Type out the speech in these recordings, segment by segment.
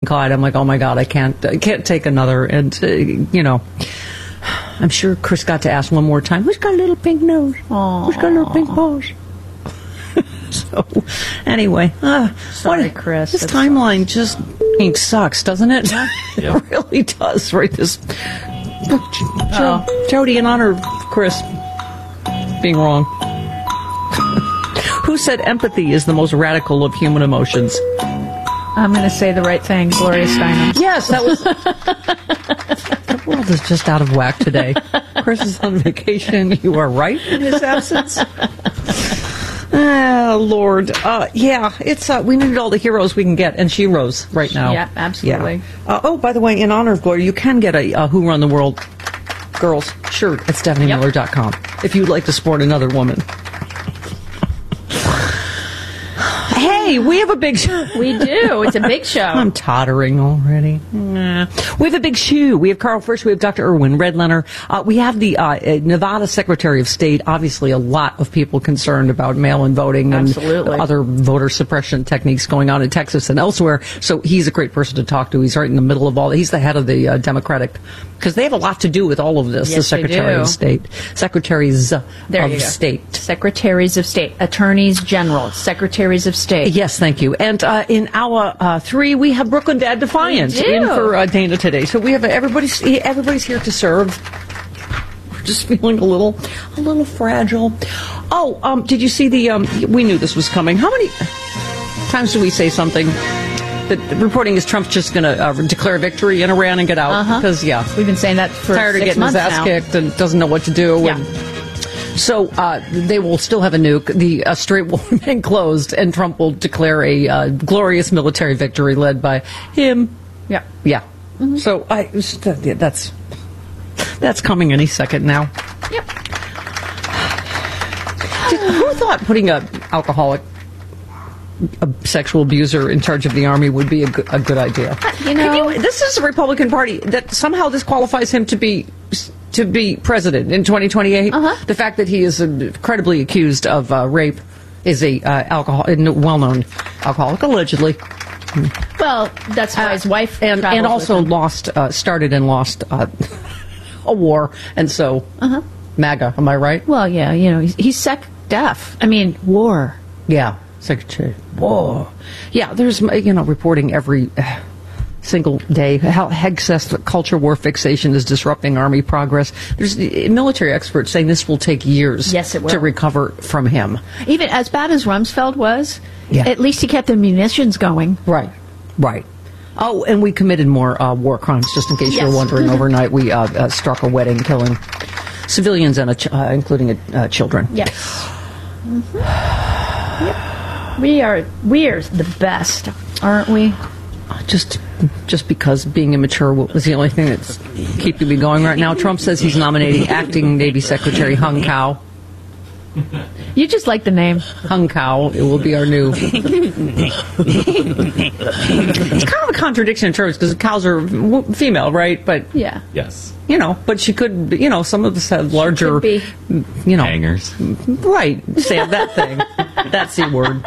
God, I'm like, oh my God, I can't take another. And, I'm sure Chris got to ask one more time, who's got a little pink nose? Aww. Who's got a little pink paws? So, anyway. Sorry, Chris. This timeline just sucks, doesn't it? Yeah. It really does, right? This Jody, in honor of Chris being wrong. Who said empathy is the most radical of human emotions? I'm going to say the right thing, Gloria Steinem. Yes, that was... The world is just out of whack today. Chris is on vacation. You are right in his absence. Oh, Lord. It's we need all the heroes we can get, and she rose right now. Yeah, absolutely. Yeah. By the way, in honor of Gloria, you can get a Who Run the World Girls shirt at StephanieMiller.com if you'd like to support another woman. Hey, we have a big show. We do. It's a big show. I'm tottering already. Nah. We have a big shoe. We have Carl Frisch. We have Dr. Erwin Redlener. We have the Nevada Secretary of State. Obviously, a lot of people concerned about mail-in voting and other voter suppression techniques going on in Texas and elsewhere. So he's a great person to talk to. He's right in the middle of all. He's the head of the Democratic, because they have a lot to do with all of this. Yes, the Secretary of State, Secretaries of State, Secretaries of State, Attorneys General, Secretaries of State. Yes, thank you. And in hour 3, we have Brooklyn Dad Defiant in for Dana today. So we have everybody's here to serve. We're just feeling a little fragile. Oh, did you see we knew this was coming. How many times do we say something? The reporting is Trump's just going to declare victory in Iran and get out. Because, we've been saying that for tired of getting his ass kicked and doesn't know what to do. Yeah. So they will still have a nuke. The Strait will remain closed, and Trump will declare a glorious military victory led by him. Yeah. Yeah. Mm-hmm. So that's coming any second now. Yep. Who thought putting a sexual abuser in charge of the army would be a good idea? This is the Republican Party that somehow disqualifies him to be president in 2028. The fact that he is credibly accused of rape is a well-known alcoholic, allegedly. Well, that's why his wife and also started and lost a war, and so MAGA. Am I right? Well, yeah, he's deaf. I mean, war. Yeah, Secretary. War. Yeah, there's reporting every single day how Hegseth culture war fixation is disrupting army progress. There's military experts saying this will take years to recover from him. Even as bad as Rumsfeld was, at least he kept the munitions going. Right. Oh, and we committed more war crimes, just in case you're wondering. Overnight, we struck a wedding, killing civilians and including children. Yes. Mm-hmm. Yep. We are the best, aren't we? Just because being immature is the only thing that's keeping me going right now. Trump says he's nominating acting Navy Secretary Hung Cao. You just like the name. Hung Cao. It will be our new... It's kind of a contradiction in terms, because cows are female, right? But yeah. Yes. But she could, some of us have larger... hangers. Right. Say that thing. That C word.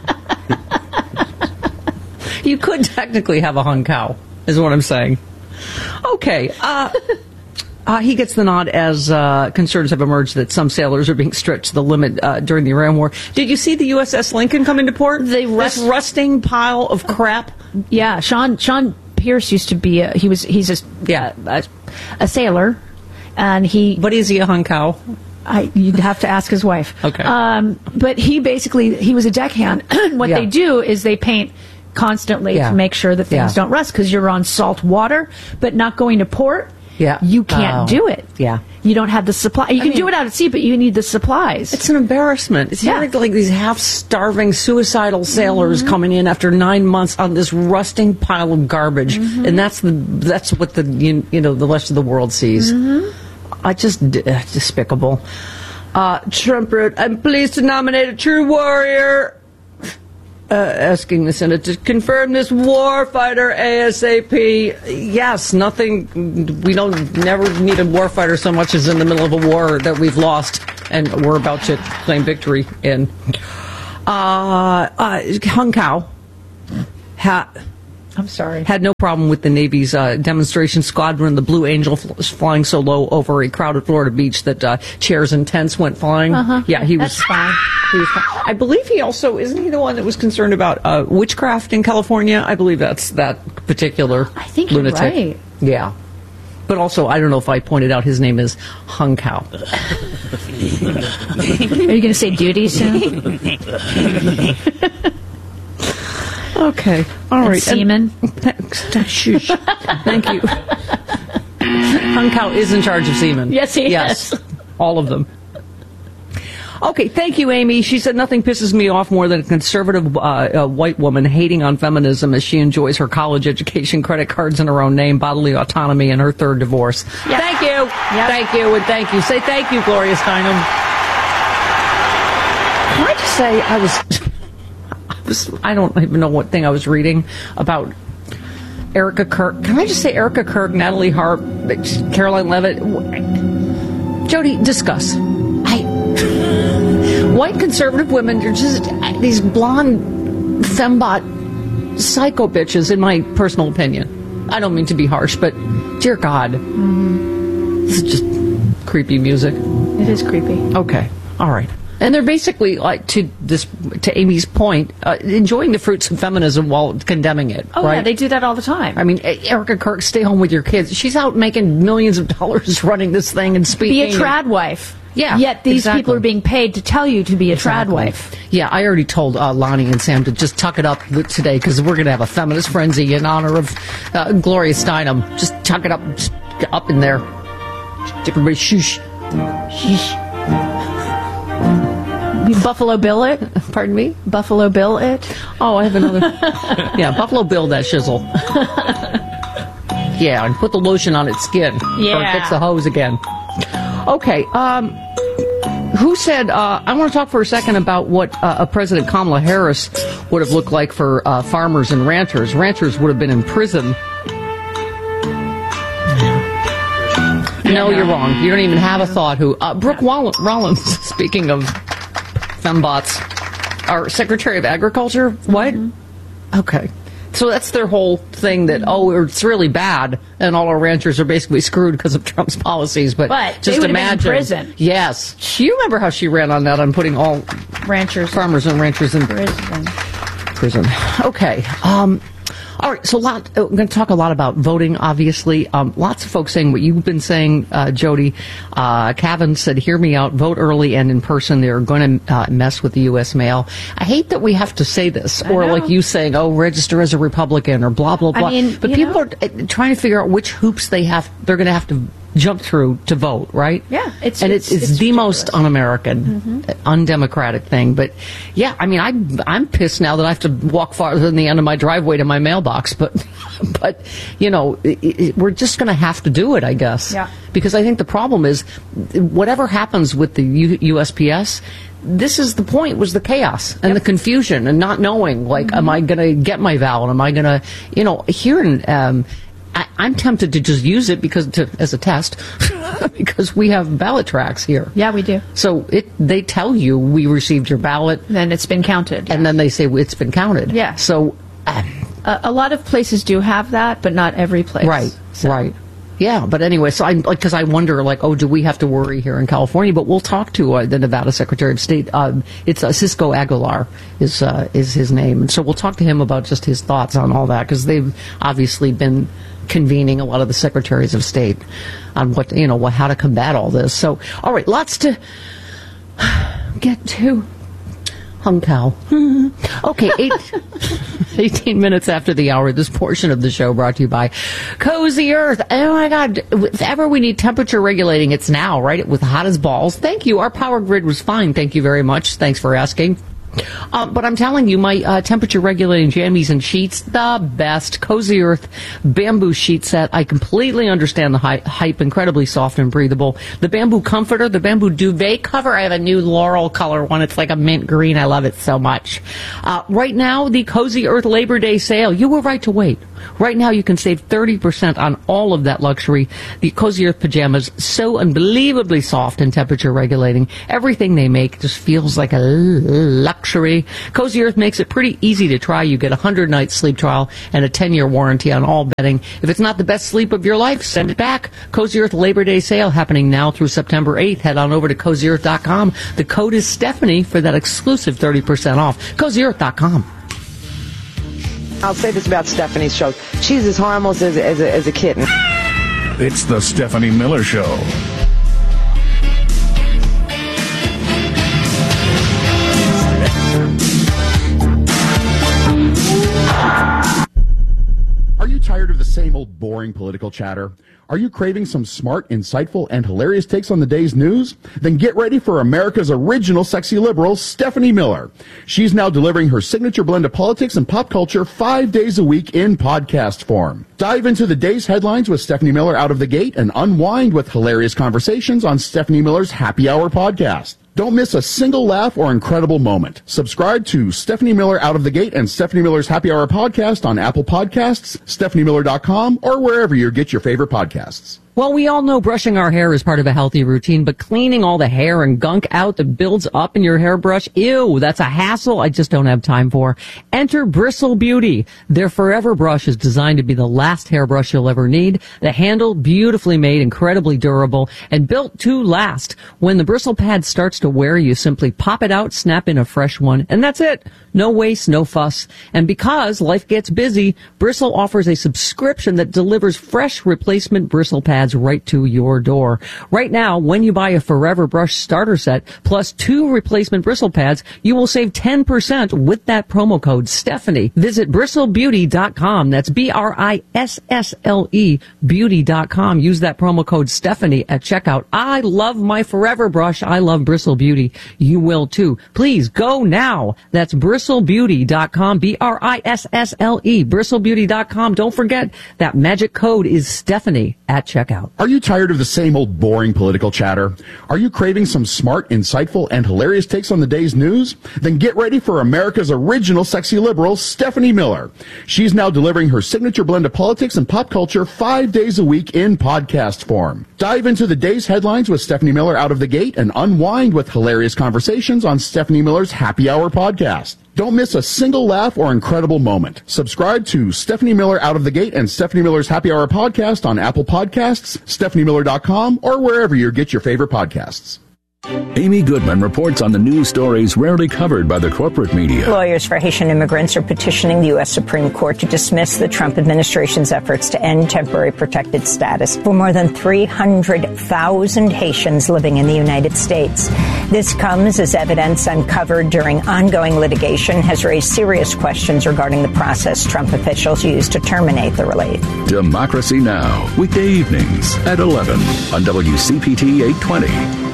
You could technically have a hung cow, is what I'm saying. Okay. He gets the nod as concerns have emerged that some sailors are being stretched to the limit during the Iran war. Did you see the USS Lincoln come into port? This rusting pile of crap? Yeah. Sean Pierce used to be he's a sailor, and But is he a hung cow? You'd have to ask his wife. Okay. But he was a deckhand. What they do is they paint constantly to make sure that things don't rust, because you're on salt water, but not going to port. Yeah. You can't do it. Yeah. You don't have the supply. You can do it out at sea, but you need the supplies. It's an embarrassment. It's like these half-starving, suicidal sailors coming in after 9 months on this rusting pile of garbage, and that's what the rest of the world sees. Despicable. Trump wrote, "I'm pleased to nominate a true warrior." Asking the Senate to confirm this war fighter ASAP. Yes, nothing. We never need a war fighter so much as in the middle of a war that we've lost and we're about to claim victory in. Hung Cao I'm sorry. Had no problem with the Navy's demonstration squadron, the Blue Angel, flying so low over a crowded Florida beach that chairs and tents went flying. Yeah, he was fine. He was fine. I believe he also, isn't he the one that was concerned about witchcraft in California? I believe that's that particular I think lunatic. You're right. Yeah. But also, I don't know if I pointed out his name is Hung Kao. Are you going to say duty soon? Okay. All right. Seaman? Shush. Thank you. Hung Kao is in charge of seamen. Yes, he is. All of them. Okay, thank you, Amy. She said, nothing pisses me off more than a conservative white woman hating on feminism as she enjoys her college education, credit cards in her own name, bodily autonomy, and her third divorce. Yep. Thank you. Yep. Thank you, and thank you. Say thank you, Gloria Steinem. Can I just say, I don't even know what thing I was reading about Erica Kirk. Can I just say Erica Kirk, Natalie Harp, Caroline Levitt? Jody, discuss. White conservative women are just these blonde fembot psycho bitches, in my personal opinion. I don't mean to be harsh, but dear God. This is just creepy music. It is creepy. Okay. All right. And they're basically, like, to Amy's point, enjoying the fruits of feminism while condemning it. Oh, right? Yeah, they do that all the time. I mean, Erica Kirk, stay home with your kids. She's out making millions of dollars running this thing and speaking. Be a trad wife. Yeah. Yet these people are being paid to tell you to be a trad wife. Yeah, I already told Lonnie and Sam to just tuck it up today because we're going to have a feminist frenzy in honor of Gloria Steinem. Just tuck it up, just up in there. Everybody shoosh. Sheesh. Buffalo Bill it? Pardon me? Buffalo Bill it? Oh, I have another. Yeah, Buffalo Bill that shizzle. Yeah, and put the lotion on its skin. Yeah. Or it gets the hose again. Okay, who said, I want to talk for a second about what President Kamala Harris would have looked like for farmers and ranchers. Ranchers would have been in prison. No, you're wrong. You don't even have a thought who. Brooke Rollins, speaking of fembots, our Secretary of Agriculture. What? Mm-hmm. Okay. So that's their whole thing that, it's really bad, and all our ranchers are basically screwed because of Trump's policies. But just they imagine. Been in prison. Yes. You remember how she ran on that, on putting all farmers and ranchers in prison. Okay. All right, so we're going to talk a lot about voting, obviously. Lots of folks saying what you've been saying, Jody. Cavan said, hear me out, vote early and in person. They're going to mess with the U.S. mail. I hate that we have to say this, or like you saying, register as a Republican, or blah, blah, blah. But people are trying to figure out which hoops they're going to have to jump through to vote, right? Yeah. It's the most un-American, undemocratic thing. But, yeah, I mean, I'm pissed now that I have to walk farther than the end of my driveway to my mailbox. But we're just going to have to do it, I guess. Yeah. Because I think the problem is, whatever happens with the USPS, this is the point, was the chaos and the confusion and not knowing, am I going to get my ballot? Am I going to, here in... I'm tempted to just use it as a test because we have ballot tracks here. Yeah, we do. So they tell you we received your ballot. Then it's been counted. And then they say it's been counted. Yeah. So a lot of places do have that, but not every place. Right, right. Yeah, but anyway, so because I wonder, do we have to worry here in California? But we'll talk to the Nevada Secretary of State. It's Cisco Aguilar is his name, and so we'll talk to him about just his thoughts on all that, because they've obviously been convening a lot of the secretaries of state on how to combat all this. So, all right, lots to get to. Hung Kao. Okay, 18 minutes after the hour, this portion of the show brought to you by Cozy Earth. Oh my God, if ever we need temperature regulating, it's now, right? With hot as balls. Thank you. Our power grid was fine. Thank you very much. Thanks for asking. But I'm telling you, my temperature regulating jammies and sheets, the best. Cozy Earth bamboo sheet set. I completely understand the hype. Incredibly soft and breathable. The bamboo comforter, the bamboo duvet cover. I have a new laurel color one. It's like a mint green. I love it so much. Right now, the Cozy Earth Labor Day sale. You were right to wait. Right now, you can save 30% on all of that luxury. The Cozy Earth pajamas, so unbelievably soft and temperature regulating. Everything they make just feels like a luxury. Cozy Earth makes it pretty easy to try. You get a 100-night sleep trial and a 10-year warranty on all bedding. If it's not the best sleep of your life, send it back. Cozy Earth Labor Day sale happening now through September 8th. Head on over to CozyEarth.com. The code is Stephanie for that exclusive 30% off. CozyEarth.com. I'll say this about Stephanie's show. She's as harmless as a kitten. It's the Stephanie Miller Show. Are you tired of the same old boring political chatter? Are you craving some smart, insightful, and hilarious takes on the day's news? Then get ready for America's original sexy liberal, Stephanie Miller. She's now delivering her signature blend of politics and pop culture 5 days a week in podcast form. Dive into the day's headlines with Stephanie Miller out of the gate and unwind with hilarious conversations on Stephanie Miller's Happy Hour podcast. Don't miss a single laugh or incredible moment. Subscribe to Stephanie Miller Out of the Gate and Stephanie Miller's Happy Hour podcast on Apple Podcasts, StephanieMiller.com, or wherever you get your favorite podcasts. Well, we all know brushing our hair is part of a healthy routine, but cleaning all the hair and gunk out that builds up in your hairbrush, ew, that's a hassle I just don't have time for. Enter Bristle Beauty. Their Forever Brush is designed to be the last hairbrush you'll ever need. The handle, beautifully made, incredibly durable, and built to last. When the bristle pad starts to wear, you simply pop it out, snap in a fresh one, and that's it. No waste, no fuss. And because life gets busy, Bristle offers a subscription that delivers fresh replacement bristle pads right to your door. Right now, when you buy a Forever Brush starter set plus 2 replacement bristle pads, you will save 10% with that promo code Stephanie. Visit bristlebeauty.com. That's BRISSLE beauty.com. Use that promo code Stephanie at checkout. I love my Forever Brush. I love Bristle Beauty. You will too. Please go now. That's bristlebeauty.com. BRISSLE bristlebeauty.com. Don't forget that magic code is Stephanie at checkout. Are you tired of the same old boring political chatter? Are you craving some smart, insightful, and hilarious takes on the day's news? Then get ready for America's original sexy liberal, Stephanie Miller. She's now delivering her signature blend of politics and pop culture 5 days a week in podcast form. Dive into the day's headlines with Stephanie Miller out of the gate and unwind with hilarious conversations on Stephanie Miller's Happy Hour podcast. Don't miss a single laugh or incredible moment. Subscribe to Stephanie Miller Out of the Gate and Stephanie Miller's Happy Hour podcast on Apple Podcasts, StephanieMiller.com, or wherever you get your favorite podcasts. Amy Goodman reports on the news stories rarely covered by the corporate media. Lawyers for Haitian immigrants are petitioning the U.S. Supreme Court to dismiss the Trump administration's efforts to end temporary protected status for more than 300,000 Haitians living in the United States. This comes as evidence uncovered during ongoing litigation has raised serious questions regarding the process Trump officials used to terminate the relief. Democracy Now!, weekday evenings at 11 on WCPT 820.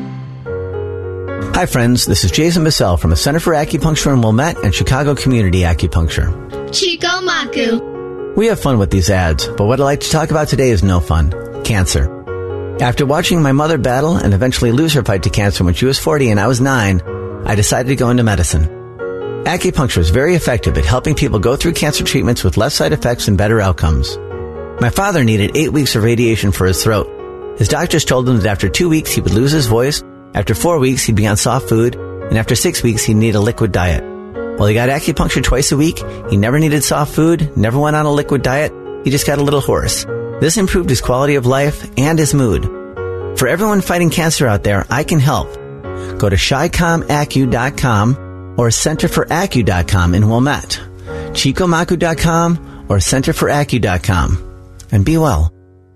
Hi friends, this is Jason Bissell from the Center for Acupuncture in Wilmette and Chicago Community Acupuncture. Chico Maku. We have fun with these ads, but what I'd like to talk about today is no fun. Cancer. After watching my mother battle and eventually lose her fight to cancer when she was 40 and I was 9, I decided to go into medicine. Acupuncture is very effective at helping people go through cancer treatments with less side effects and better outcomes. My father needed 8 weeks of radiation for his throat. His doctors told him that after 2 weeks he would lose his voice, after 4 weeks he'd be on soft food, and after 6 weeks he'd need a liquid diet. Well, he got acupuncture twice a week, he never needed soft food, never went on a liquid diet, he just got a little hoarse. This improved his quality of life and his mood. For everyone fighting cancer out there, I can help. Go to ChiComAcu.com or CenterForAcu.com in Wilmette, ChicoMaku.com or CenterForAcu.com, and be well.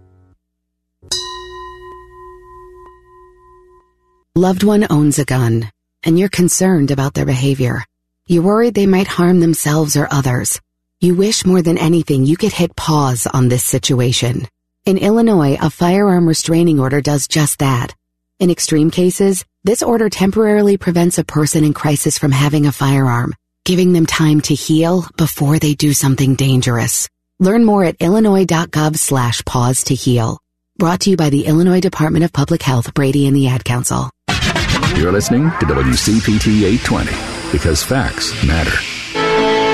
Loved one owns a gun, and you're concerned about their behavior. You're worried they might harm themselves or others. You wish more than anything you could hit pause on this situation. In Illinois, a firearm restraining order does just that. In extreme cases, this order temporarily prevents a person in crisis from having a firearm, giving them time to heal before they do something dangerous. Learn more at illinois.gov/pause to heal. Brought to you by the Illinois Department of Public Health, Brady and the Ad Council. You're listening to WCPT 820 because facts matter.